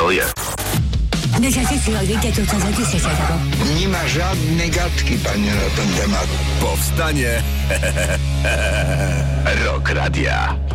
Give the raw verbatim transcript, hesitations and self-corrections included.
Całuję. Nie ma żadnej gadki, panie, na ten temat. Powstanie Rock Radia.